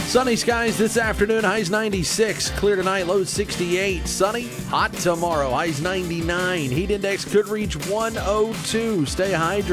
Sunny skies this afternoon, highs 96. Clear tonight, lows 68. Sunny, hot tomorrow, highs 99. Heat index could reach 102. Stay hydrated.